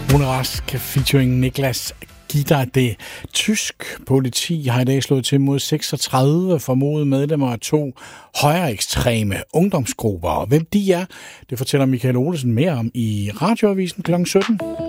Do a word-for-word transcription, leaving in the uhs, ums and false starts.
Rask featuring Niklas Gitter. Det tysk politi har i dag slået til mod seksogtredive formodede medlemmer af to højere ekstreme ungdomsgrupper. Og hvem de er, det fortæller Michael Olesen mere om i Radioavisen klokken sytten.